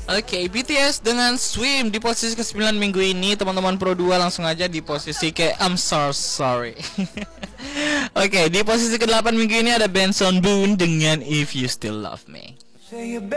Oke, BTS dengan Swim di posisi ke-9 minggu ini. Teman-teman Pro 2 langsung aja di posisi ke I'm so sorry. Oke, di posisi ke-8 minggu ini ada Benson Boone dengan If You Still Love Me.